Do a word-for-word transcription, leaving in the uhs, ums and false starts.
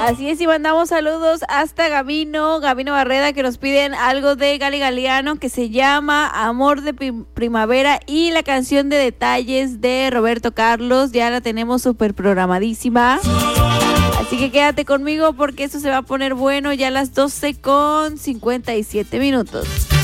Así es, y mandamos saludos hasta Gavino, Gavino Barreda, que nos piden algo de Gali Galeano que se llama Amor de Prim- Primavera, y la canción de Detalles de Roberto Carlos, ya la tenemos súper programadísima. Así que quédate conmigo porque esto se va a poner bueno ya a las doce con cincuenta y siete minutos.